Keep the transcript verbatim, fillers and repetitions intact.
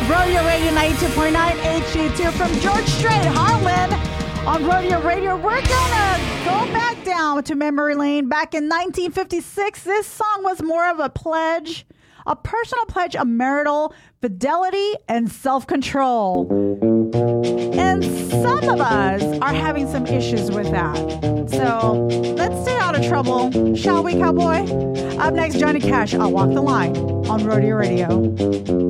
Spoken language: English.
Rodeo Radio ninety-two point nine H G two from George Strait, Harlan. On Rodeo Radio, we're gonna go back down to memory lane. Back in nineteen fifty-six, this song was more of a pledge, a personal pledge of marital fidelity and self-control. And some of us are having some issues with that. So let's stay out of trouble, shall we, cowboy? Up next, Johnny Cash, I'll Walk the Line on Rodeo Radio.